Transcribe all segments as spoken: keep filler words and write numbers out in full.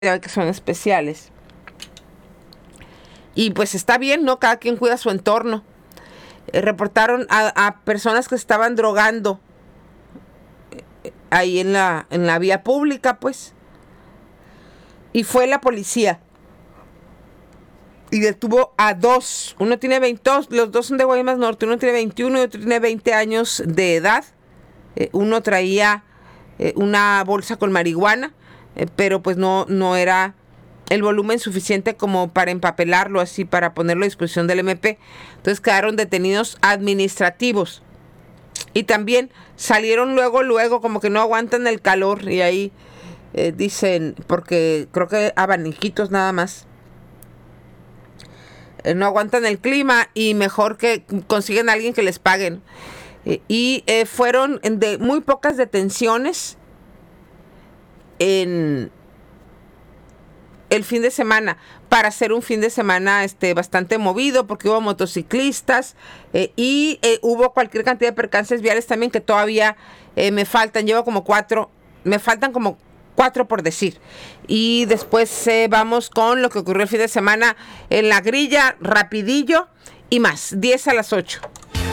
que son especiales. Y pues está bien, ¿no? Cada quien cuida su entorno. Eh, reportaron a, a personas que estaban drogando eh, ahí en la, en la vía pública, pues. Y fue la policía. Y detuvo a dos. Uno tiene veintidós, los dos son de Guaymas Norte. Uno tiene veintiuno y otro tiene veinte años de edad. Eh, uno traía eh, una bolsa con marihuana, eh, pero pues no, no era el volumen suficiente como para empapelarlo así, para ponerlo a disposición del M P. Entonces quedaron detenidos administrativos. Y también salieron luego, luego, como que no aguantan el calor. Y ahí eh, dicen, porque creo que abaniquitos nada más. Eh, no aguantan el clima y mejor que consiguen a alguien que les paguen. Eh, y eh, fueron de muy pocas detenciones en el fin de semana, para hacer un fin de semana este, bastante movido, porque hubo motociclistas eh, y eh, hubo cualquier cantidad de percances viales también que todavía eh, me faltan. Llevo como cuatro, me faltan como cuatro por decir. Y después eh, vamos con lo que ocurrió el fin de semana en la grilla, rapidillo y más, diez a las ocho.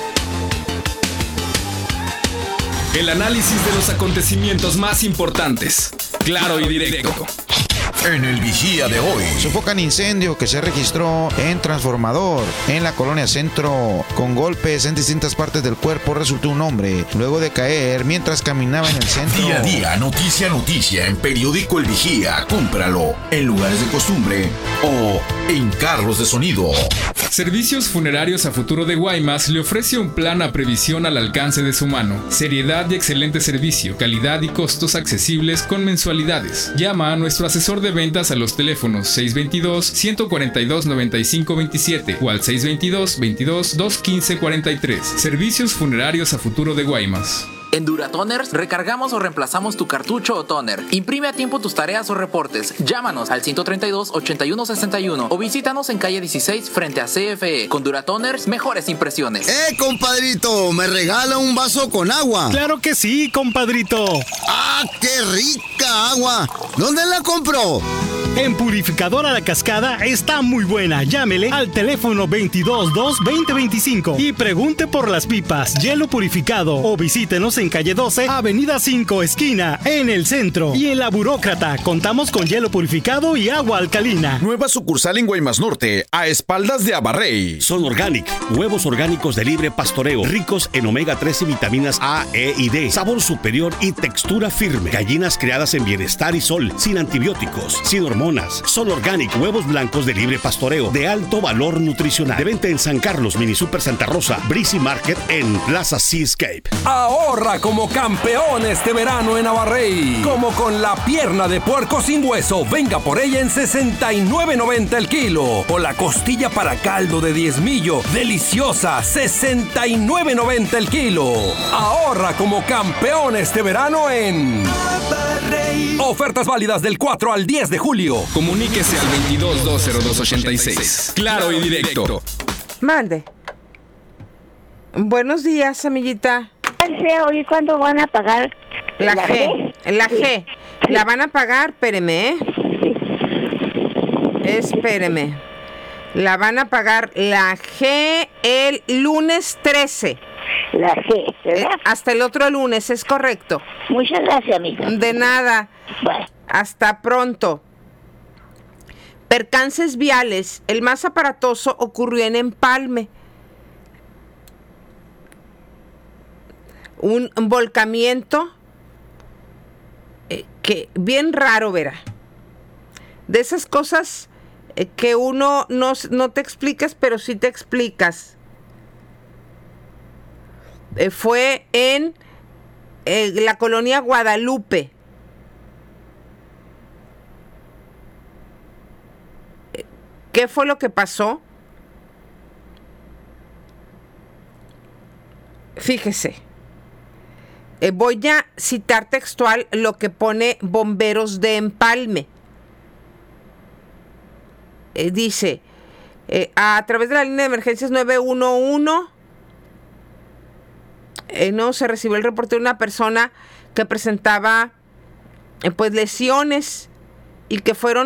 El análisis de los acontecimientos más importantes, claro y directo. En el Vigía de hoy. Sofocan incendio que se registró en transformador en la colonia Centro. Con golpes en distintas partes del cuerpo resultó un hombre luego de caer mientras caminaba en el centro. Día a día, noticia a noticia en Periódico El Vigía. Cómpralo en lugares de costumbre o en carros de sonido. Servicios Funerarios a Futuro de Guaymas le ofrece un plan a previsión al alcance de su mano. Seriedad y excelente servicio, calidad y costos accesibles con mensualidades. Llama a nuestro asesor de ventas a los teléfonos seis dos dos, uno cuatro dos, nueve cinco dos siete o al seis dos dos, veintidós, dos quince cuarenta y tres. Servicios Funerarios a Futuro de Guaymas. En Duratoners recargamos o reemplazamos tu cartucho o toner. Imprime a tiempo tus tareas o reportes. Llámanos al ciento treinta y dos, ochenta y uno sesenta y uno o visítanos en calle dieciséis frente a C F E. Con Duratoners, mejores impresiones. ¡Eh, compadrito! ¿Me regala un vaso con agua? ¡Claro que sí, compadrito! ¡Ah, qué rica agua! ¿Dónde la compró? En Purificadora La Cascada está muy buena. Llámele al teléfono veintidós dos, veinte veinticinco y pregunte por las pipas, hielo purificado o visítenos en calle doce, avenida cinco, esquina, en el centro. Y en La Burócrata contamos con hielo purificado y agua alcalina. Nueva sucursal en Guaymas Norte, a espaldas de Abarrey. Son Organic, huevos orgánicos de libre pastoreo, ricos en omega tres y vitaminas A, E y D, sabor superior y textura firme. Gallinas criadas en bienestar y sol, sin antibióticos, sin hormonas. Son Organic, huevos blancos de libre pastoreo, de alto valor nutricional. De venta en San Carlos, Mini Super Santa Rosa, Breezy Market en Plaza Seascape. Ahorra como campeón este verano en Abarrey. Como con la pierna de puerco sin hueso, venga por ella en sesenta y nueve noventa el kilo. O la costilla para caldo de diezmillo, deliciosa, sesenta y nueve noventa el kilo. Ahorra como campeón este verano en Abarrey. Ofertas válidas del cuatro al diez de julio. Comuníquese al veintidós dos cero dos ochenta y seis. Claro y directo. Mande. Buenos días, amiguita. Hoy cuándo van a pagar la, la G, G. La G. Sí. La van a pagar, espéreme, ¿eh? Sí. Espéreme. La van a pagar la G el lunes trece. La G, ¿verdad? Eh, hasta el otro lunes, es correcto. Muchas gracias, amiga. De nada. Bueno. Hasta pronto. Percances viales. El más aparatoso ocurrió en Empalme. Un volcamiento eh, que bien raro, verá. De esas cosas eh, que uno no, no te explicas, pero sí te explicas. Eh, fue en eh, la colonia Guadalupe. ¿Qué fue lo que pasó? Fíjese. Eh, voy a citar textual lo que pone Bomberos de Empalme. Eh, dice, eh, a través de la línea de emergencias nueve uno uno, eh, no se recibió el reporte de una persona que presentaba eh, pues lesiones y que fueron